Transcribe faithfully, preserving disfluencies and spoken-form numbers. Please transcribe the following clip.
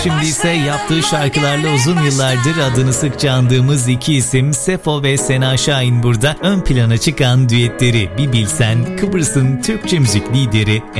Şimdi ise yaptığı şarkılarla uzun yıllardır adını sıkça andığımız iki isim Sefo ve Sena Şahin burada ön plana çıkan düetleri bir bilsen, Kıbrıs'ın Türkçe müzik lideri